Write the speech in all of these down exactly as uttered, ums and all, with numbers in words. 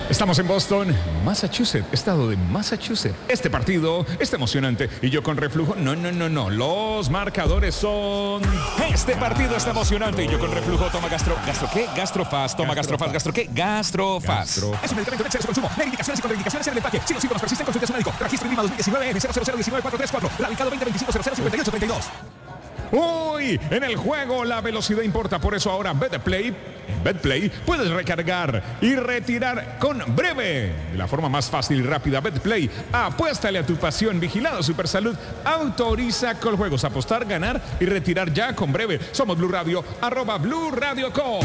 Estamos en Boston, Massachusetts, estado de Massachusetts. Este partido está emocionante y yo con reflujo. No, no, no, no. Los marcadores son. Este partido está emocionante y yo con reflujo. Toma gastro. ¿Gastro qué? Gastrofaz. Toma gastrofaz. ¿Gastro qué? Gastrofaz. Gastro. Es un medicamento de exceso de consumo. Lee indicaciones y contraindicaciones en el empaque. Si los síntomas persisten, consulte a su médico. Registro INVIMA dos mil diecinueve N cero cero cero uno nueve cuatro tres cuatro. Radicado veinte veinticinco cero cero cincuenta y ocho treinta y dos. Uy, en el juego la velocidad importa, por eso ahora BetPlay, BetPlay puedes recargar y retirar con breve. De la forma más fácil y rápida, BetPlay, apuéstale a tu pasión, vigilado Supersalud, autoriza con juegos, apostar, ganar y retirar ya con breve. Somos Blue Radio, arroba Blue Radio Co.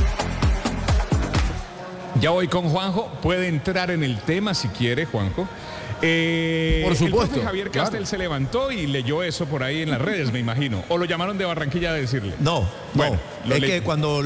Ya voy con Juanjo, puede entrar en el tema si quiere, Juanjo. Eh, por supuesto. El profe Javier Castel, claro, se levantó y leyó eso por ahí en las redes, me imagino. ¿O lo llamaron de Barranquilla a decirle? No, bueno, no. Es le... que cuando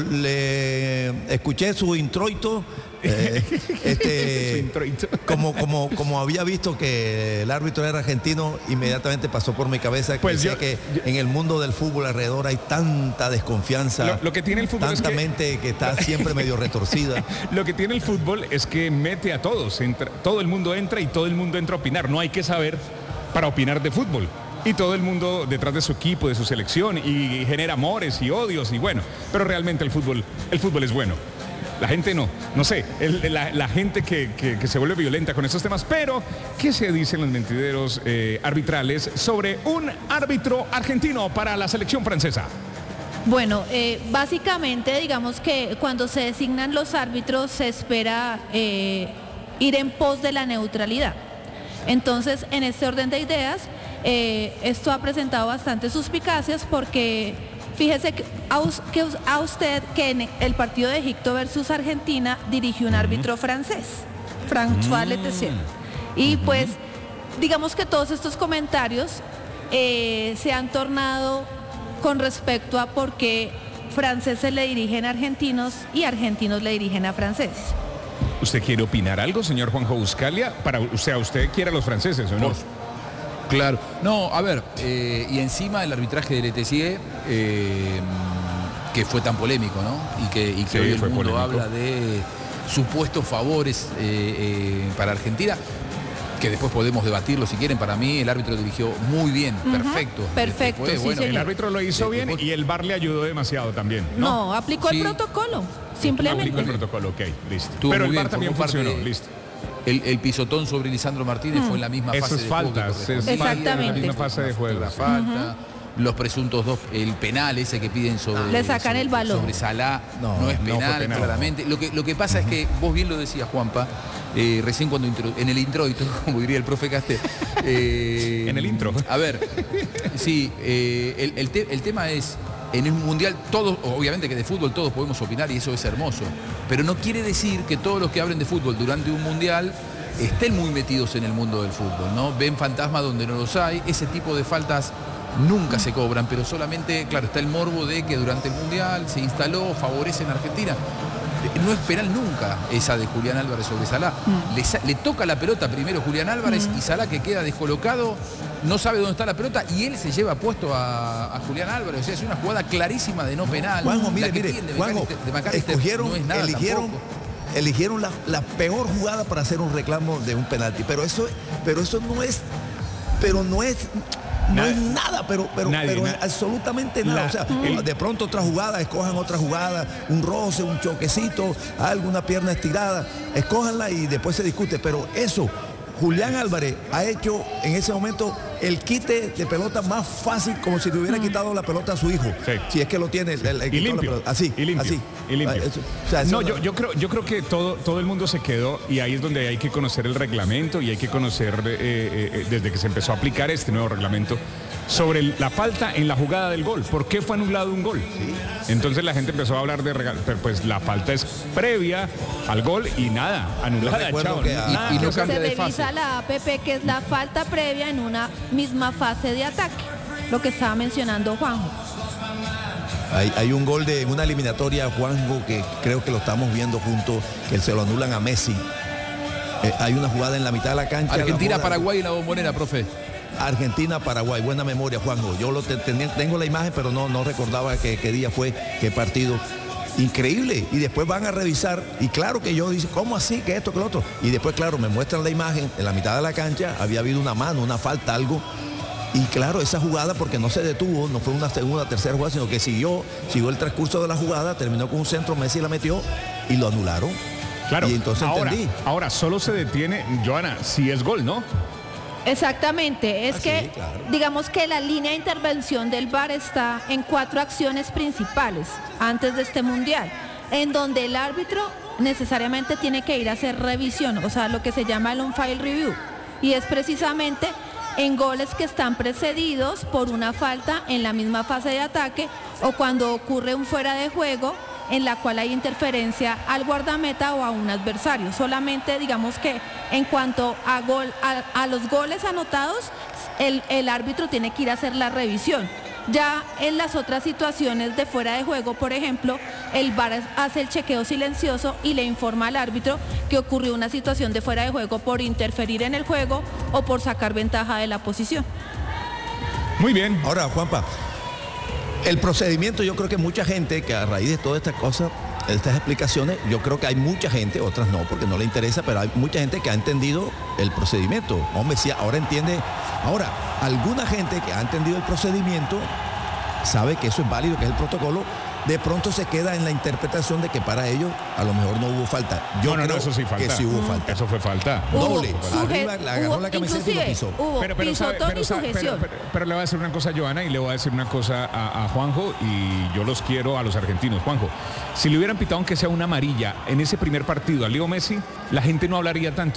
le escuché su introito, eh, este, su introito. Como, como, como había visto que el árbitro era argentino, inmediatamente pasó por mi cabeza que, pues yo, que yo, en el mundo del fútbol alrededor hay tanta desconfianza, lo, lo que tiene el fútbol tanta es que, mente que está siempre medio retorcida. Lo que tiene el fútbol es que mete a todos, entra, todo el mundo entra y todo el mundo entra a opinar. No hay que saber para opinar de fútbol. Y todo el mundo detrás de su equipo, de su selección, y genera amores y odios y bueno, pero realmente el fútbol, el fútbol es bueno. La gente no, no sé, el, la, la gente que, que, que se vuelve violenta con estos temas, pero ¿qué se dicen los mentideros eh, arbitrales sobre un árbitro argentino para la selección francesa? Bueno, eh, básicamente digamos que cuando se designan los árbitros se espera eh, ir en pos de la neutralidad. Entonces, en este orden de ideas, eh, esto ha presentado bastantes suspicacias porque fíjese que a, que a usted que en el partido de Egipto versus Argentina dirigió un árbitro francés, François Letessier. Y pues, digamos que todos estos comentarios eh, se han tornado con respecto a por qué franceses le dirigen a argentinos y argentinos le dirigen a franceses. ¿Usted quiere opinar algo, señor Juanjo Buscalia? Para, o sea, ¿usted quiere a los franceses o no? Por, claro. No, a ver, eh, y encima el arbitraje de Letessier, eh, que fue tan polémico, ¿no? Y que, y que sí, hoy el mundo polémico. Habla de supuestos favores eh, eh, para Argentina, que después podemos debatirlo si quieren. Para mí el árbitro dirigió muy bien, uh-huh. perfecto. Perfecto, después, sí, bueno, el árbitro lo hizo bien después, y el V A R le ayudó demasiado también. No, no aplicó sí. el protocolo, simplemente. Aplicó el protocolo, ok, listo. Estuvo pero el V A R bien, también funcionó, de, listo. El, el pisotón sobre Lisandro Martínez mm. fue en la misma Eso fase es de faltas, juego. Es Exactamente. La misma fase de juego. La falta. Uh-huh. Los presuntos dos, el penal ese que piden sobre... Le sacan sobre, el balón. Sobre Salah, no, no es penal, no penal, claramente. Lo que, lo que pasa uh-huh. es que, vos bien lo decías, Juanpa, eh, recién cuando intro, en el introito, como diría el profe Castel. Eh, en el intro. A ver, sí, eh, el, el, te, el tema es, en un mundial, todos, obviamente que de fútbol todos podemos opinar y eso es hermoso, pero no quiere decir que todos los que hablen de fútbol durante un mundial estén muy metidos en el mundo del fútbol, ¿no? Ven fantasmas donde no los hay, ese tipo de faltas nunca se cobran, pero solamente, claro, está el morbo de que durante el Mundial se instaló, favorecen a Argentina. No es penal nunca esa de Julián Álvarez sobre Salah. Mm. Le, le toca la pelota primero Julián Álvarez mm. y Salah, que queda descolocado, no sabe dónde está la pelota y él se lleva puesto a, a Julián Álvarez. O sea, es una jugada clarísima de no penal. Juanjo, mire, mire, de Juanjo, de Macalister, escogieron, no es nada eligieron, eligieron la, la peor jugada para hacer un reclamo de un penalti, pero eso, pero eso no es, pero no es... No nada, es nada, pero, pero, nadie, pero nada. absolutamente nada. La, o sea, el, de pronto otra jugada, escojan otra jugada, un roce, un choquecito, alguna pierna estirada, escójanla y después se discute. Pero eso, Julián Álvarez ha hecho en ese momento el quite de pelota más fácil, como si le hubiera quitado la pelota a su hijo. Sí. Si es que lo tiene. El, el, el y limpio. Así, y limpio. así. Y limpio. Eso, o sea, no, yo, yo, creo, yo creo que todo, todo el mundo se quedó y ahí es donde hay que conocer el reglamento y hay que conocer eh, eh, desde que se empezó a aplicar este nuevo reglamento sobre el, la falta en la jugada del gol. ¿Por qué fue anulado un gol? Sí. Entonces la gente empezó a hablar de regal, pero pues la falta es previa al gol y nada, anulada, chao. Que a, y, y no se revisa la A P P, que es la falta previa en una misma fase de ataque, lo que estaba mencionando Juanjo. Hay, hay un gol de una eliminatoria, Juanjo, que creo que lo estamos viendo juntos, que se lo anulan a Messi. Eh, hay una jugada en la mitad de la cancha. Argentina-Paraguay en la Bombonera, profe. Argentina-Paraguay, buena memoria, Juanjo. Yo lo te, ten, tengo la imagen, pero no, no recordaba qué, qué día fue, qué partido. Increíble. Y después van a revisar. Y claro que yo dice, ¿cómo así? Que esto, que lo otro. Y después, claro, me muestran la imagen. En la mitad de la cancha había habido una mano, una falta, algo. Y claro, esa jugada, porque no se detuvo, no fue una segunda, tercera jugada, sino que siguió, siguió el transcurso de la jugada, terminó con un centro, Messi la metió y lo anularon. Claro. Y entonces ahora, entendí. Ahora, solo se detiene, Joana, si es gol, ¿no? Exactamente, es Ah, que sí, claro. digamos que la línea de intervención del V A R está en cuatro acciones principales antes de este mundial, en donde el árbitro necesariamente tiene que ir a hacer revisión, o sea, lo que se llama el on-file review, y es precisamente en goles que están precedidos por una falta en la misma fase de ataque o cuando ocurre un fuera de juego en la cual hay interferencia al guardameta o a un adversario. Solamente digamos que en cuanto a, gol, a, a los goles anotados, el, el árbitro tiene que ir a hacer la revisión. Ya en las otras situaciones de fuera de juego, por ejemplo, el V A R hace el chequeo silencioso y le informa al árbitro que ocurrió una situación de fuera de juego por interferir en el juego o por sacar ventaja de la posición. Muy bien. Ahora, Juanpa, el procedimiento, yo creo que mucha gente que a raíz de todas estas cosas, estas explicaciones, yo creo que hay mucha gente, otras no, porque no le interesa, pero hay mucha gente que ha entendido el procedimiento. Hombre, sí, ahora entiende. Ahora, alguna gente que ha entendido el procedimiento sabe que eso es válido, que es el protocolo, de pronto se queda en la interpretación de que para ellos a lo mejor no hubo falta. Yo no, no, creo no, eso sí falta. que sí hubo falta. Eso fue falta. Doble. Hubo, Arriba, le agarró hubo, la camiseta y lo pisó. Hubo Pero, pero, sabe, pisotón pero, y sabe, pero, sujeción. pero, pero le voy a decir una cosa a Joana y le voy a decir una cosa a, a Juanjo, y yo los quiero a los argentinos. Juanjo, si le hubieran pitado aunque sea una amarilla en ese primer partido a Leo Messi, la gente no hablaría tanto.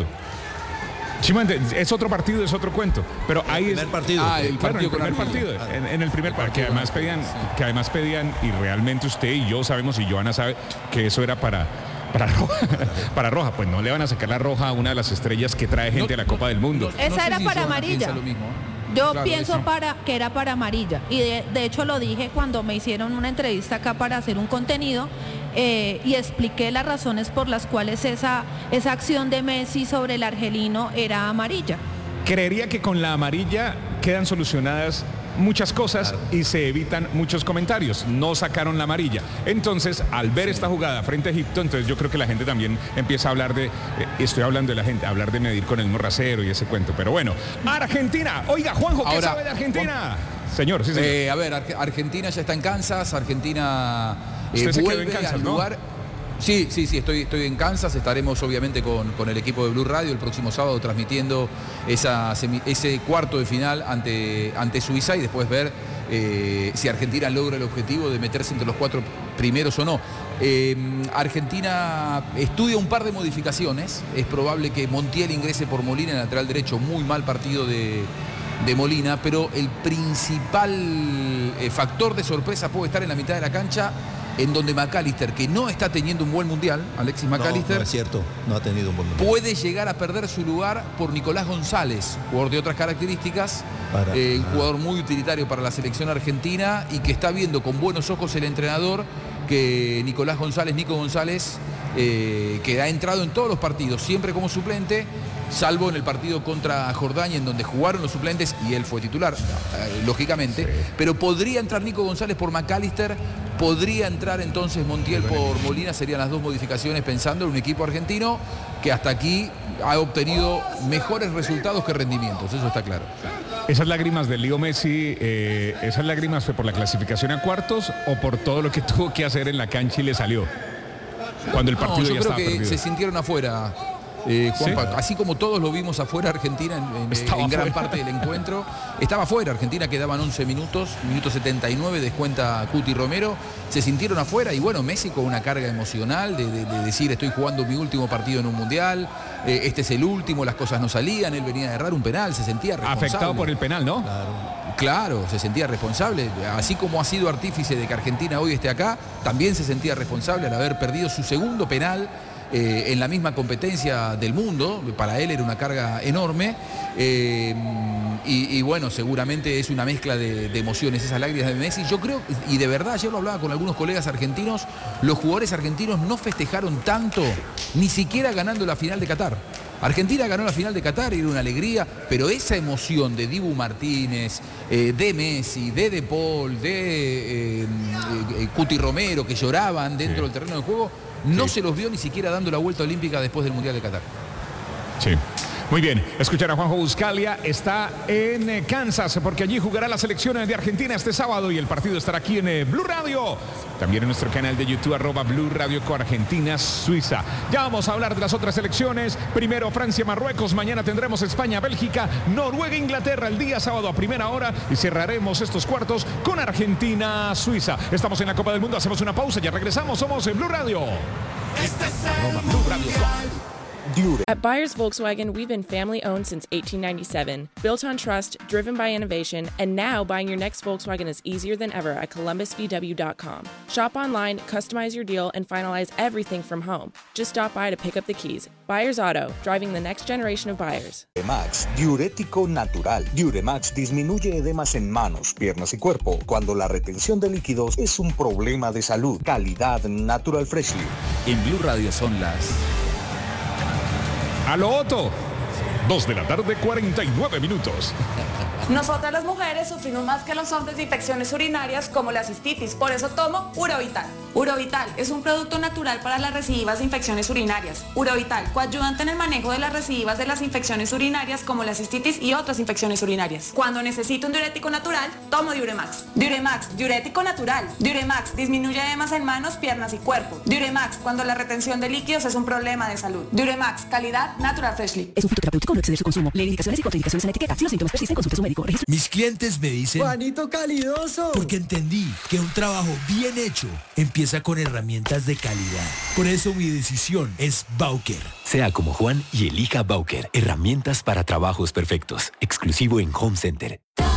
Chimante, es otro partido, es otro cuento, pero ahí el es primer partido. Ah, el, Claro, partido, el primer primer partido, partido. en, en el primer partido, que además pedían, que además pedían, y realmente usted y yo sabemos, y Joana sabe que eso era para para roja, para roja, pues no le van a sacar la roja a una de las estrellas que trae gente No, a la Copa del Mundo. Esa no sé era si para Joana amarilla. piensa lo mismo, ¿eh? Yo Claro, pienso eso. para que era para amarilla y de, de hecho lo dije cuando me hicieron una entrevista acá para hacer un contenido eh, y expliqué las razones por las cuales esa, esa acción de Messi sobre el argelino era amarilla. Creería que con la amarilla quedan solucionadas muchas cosas, claro, y se evitan muchos comentarios. No sacaron la amarilla. Entonces, al ver esta jugada frente a Egipto, entonces yo creo que la gente también empieza a hablar de, eh, estoy hablando de la gente, a hablar de medir con el mismo rasero y ese cuento. Pero bueno, Argentina. Oiga, Juanjo, ¿qué Ahora, sabe de Argentina? Juan, señor, sí, señor. Eh, a ver, Ar- Argentina ya está en Kansas, Argentina eh, Usted se quedó vuelve en Kansas, al ¿no? lugar. Sí, sí, sí, estoy, estoy en Kansas, estaremos obviamente con, con el equipo de Blue Radio el próximo sábado transmitiendo esa semi, ese cuarto de final ante, ante Suiza y después ver eh, si Argentina logra el objetivo de meterse entre los cuatro primeros o no. Eh, Argentina estudia un par de modificaciones, es probable que Montiel ingrese por Molina en lateral derecho, muy mal partido de, de Molina, pero el principal eh, factor de sorpresa puede estar en la mitad de la cancha, en donde McAllister, que no está teniendo un buen mundial, Alexis McAllister, no, no es cierto, no ha tenido un buen mundial, puede llegar a perder su lugar por Nicolás González, jugador de otras características, para, eh, un jugador muy utilitario para la selección argentina y que está viendo con buenos ojos el entrenador que Nicolás González, Nico González, eh, que ha entrado en todos los partidos, siempre como suplente, salvo en el partido contra Jordania, en donde jugaron los suplentes y él fue titular, eh, lógicamente, sí. Pero podría entrar Nico González por McAllister, podría entrar entonces Montiel por Molina, serían las dos modificaciones pensando en un equipo argentino que hasta aquí ha obtenido mejores resultados que rendimientos, eso está claro. ¿Esas lágrimas de Leo Messi, eh, esas lágrimas fue por la clasificación a cuartos o por todo lo que tuvo que hacer en la cancha y le salió? Cuando el partido no, yo ya creo estaba que perdido. Se sintieron afuera. Eh, Juanpa, ¿Sí? Así como todos lo vimos afuera Argentina en, en, en gran parte del encuentro, estaba afuera Argentina, quedaban once minutos, minuto setenta y nueve, descuenta Cuti Romero, se sintieron afuera y bueno, Messi con una carga emocional de, de, de decir estoy jugando mi último partido en un mundial, eh, este es el último, las cosas no salían, él venía a errar un penal, se sentía responsable. Afectado por el penal, ¿no? Claro. Claro, se sentía responsable, así como ha sido artífice de que Argentina hoy esté acá, también se sentía responsable al haber perdido su segundo penal eh, en la misma competencia del mundo. Para él era una carga enorme. Eh, y, y bueno, seguramente es una mezcla de, de emociones, esas lágrimas de Messi. Yo creo, y de verdad, ayer lo hablaba con algunos colegas argentinos, los jugadores argentinos no festejaron tanto, ni siquiera ganando la final de Qatar. Argentina ganó la final de Qatar y era una alegría, pero esa emoción de Dibu Martínez, eh, de Messi, de De Paul, de eh, eh, Cuti Romero, que lloraban dentro sí. del terreno de juego, no sí. se los vio ni siquiera dando la vuelta olímpica después del Mundial de Qatar. Sí. Muy bien, escuchar a Juanjo Buscalia, está en Kansas porque allí jugará la selección de Argentina este sábado y el partido estará aquí en Blue Radio. También en nuestro canal de YouTube, arroba Blue Radio con Argentina, Suiza. Ya vamos a hablar de las otras selecciones. Primero Francia, Marruecos. Mañana tendremos España, Bélgica, Noruega, Inglaterra el día sábado a primera hora. Y cerraremos estos cuartos con Argentina, Suiza. Estamos en la Copa del Mundo, hacemos una pausa, ya regresamos. Somos en Blue Radio. Este es el Blue Radio. At Buyers Volkswagen, we've been family-owned since eighteen ninety-seven, built on trust, driven by innovation, and now buying your next Volkswagen is easier than ever at Columbus V W dot com. Shop online, customize your deal, and finalize everything from home. Just stop by to pick up the keys. Buyers Auto, driving the next generation of buyers. Duremax, diurético natural. Duremax disminuye edemas en manos, piernas y cuerpo cuando la retención de líquidos es un problema de salud. Calidad Natural Freshly. En Blue Radio son las... ¡Aló, Otto! Dos de la tarde, cuarenta y nueve minutos. Nosotras las mujeres sufrimos más que los hombres de infecciones urinarias como la cistitis, por eso tomo Urovital. Urovital es un producto natural para las recidivas de infecciones urinarias. Urovital, coadyuvante en el manejo de las recidivas de las infecciones urinarias como la cistitis y otras infecciones urinarias. Cuando necesito un diurético natural, tomo Diuremax. Diuremax, diurético natural. Diuremax, disminuye edemas en manos, piernas y cuerpo. Diuremax, cuando la retención de líquidos es un problema de salud. Diuremax, calidad Natural Freshly. Es un fitoterapéutico, no exceder su consumo. Lee indicaciones y contraindicaciones en la etiqueta. Si los síntomas persisten, consulte a su médico. Registro. Mis clientes me dicen... ¡Juanito calidoso! Porque entendí que un trabajo bien hecho empieza con herramientas de calidad. Por eso mi decisión es Bowker. Sea como Juan y elija Bowker. Herramientas para trabajos perfectos. Exclusivo en Home Center.